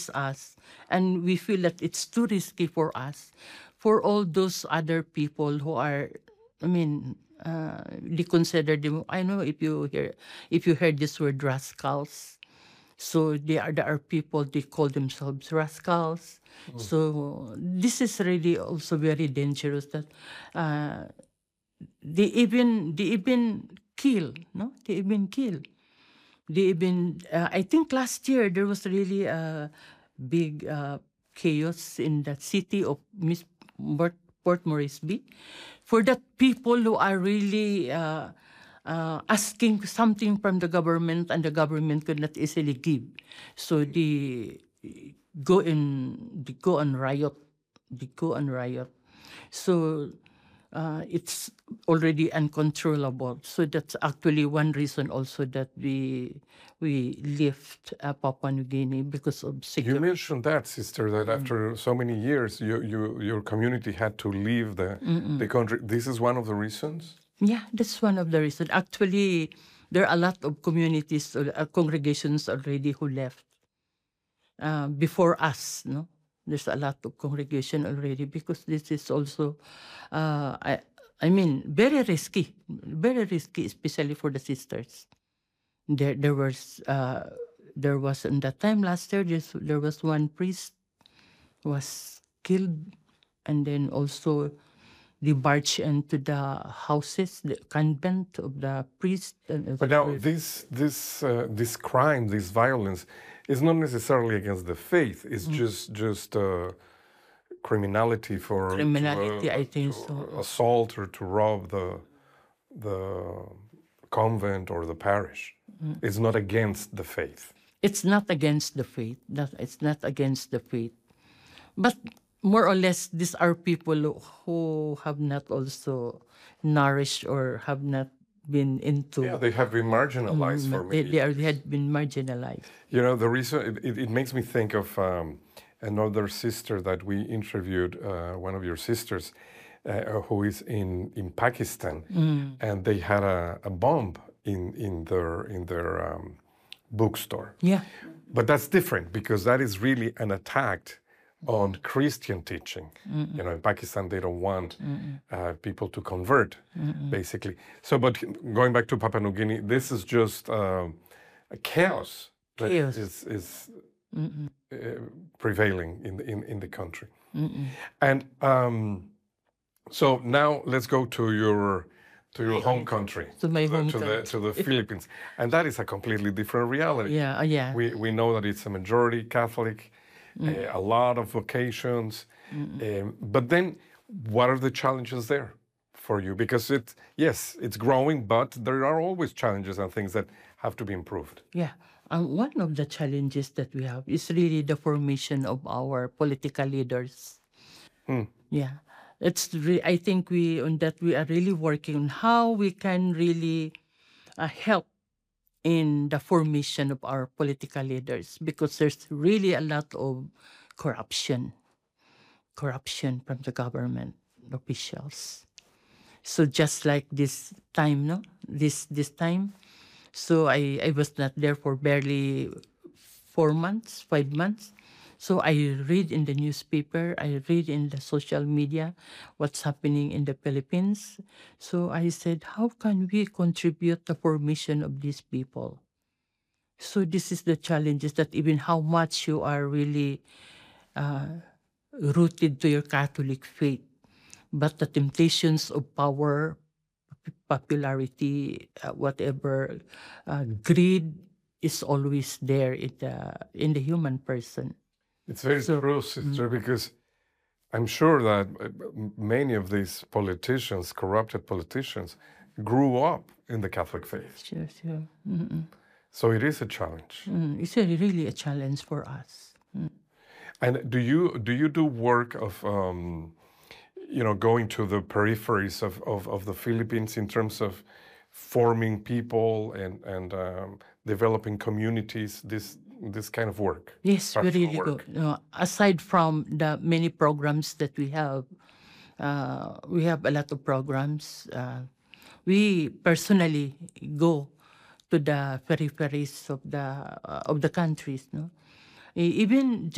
just us, and we feel that it's too risky for us. For all those other people who are, I mean, they consider them. I know if you heard this word rascals. So there are people, they call themselves rascals. So this is really also very dangerous that they even kill, no? They even kill. They even I think last year there was really a big chaos in the city of Port Moresby, for that people who are really asking something from the government, and the government could not easily give. So they go on riot. They go on riot. So it's already uncontrollable. So that's actually one reason also that we left Papua New Guinea, because of You security. mentioned that, sister, that after so many years, your community had to leave the country. This is one of the reasons? Yeah, that's one of the reasons. Actually, there are a lot of communities, congregations already who left before us. No, there's a lot of congregation already, because this is also, I mean, very risky, especially for the sisters. There was in that time last year, there was one priest was killed, and then also they barged into the houses, the convent of the priest. But now this crime, this violence, is not necessarily against the faith. It's just criminality for Criminality, I think so. assault or to rob the convent or the parish. It's not against the faith. It's not against the faith. It's not against the faith. But more or less, these are people who have not also nourished or have not been into. Yeah, they have been marginalized for many years. They had been marginalized. You know, the reason it makes me think of another sister that we interviewed, one of your sisters, who is in Pakistan, and they had a bomb in their bookstore. Yeah. But that's different, because that is really an attack on Christian teaching. You know, in Pakistan, they don't want people to convert, basically. So, but going back to Papua New Guinea, this is just a chaos that is prevailing in the country. And so now let's go to your home country, to my home country, to the Philippines, and that is a completely different reality. Yeah, yeah. We know that it's a majority Catholic. A lot of vocations. But then what are the challenges there for you? Because it's growing, but there are always challenges and things that have to be improved. Yeah. One of the challenges that we have is really the formation of our political leaders. Yeah. I think we are really working on how we can really help in the formation of our political leaders, because there's really a lot of corruption from the government officials. So just like this time, no? This time. So I was not there for barely 5 months. So I read in the newspaper, I read in the social media what's happening in the Philippines. So I said, how can we contribute the formation of these people? So this is the challenges, that even how much you are really rooted to your Catholic faith, but the temptations of power, popularity, whatever, greed is always there in the human person. It's very true, sister, because I'm sure that many of these politicians, corrupted politicians, grew up in the Catholic faith. Sure. So it is a challenge. It's really a challenge for us. And do you do work of going to the peripheries of the Philippines in terms of forming people and developing communities? This kind of work? Yes, we really go. Aside from the many programs that we have a lot of programs. We personally go to the peripheries of the countries, no? Even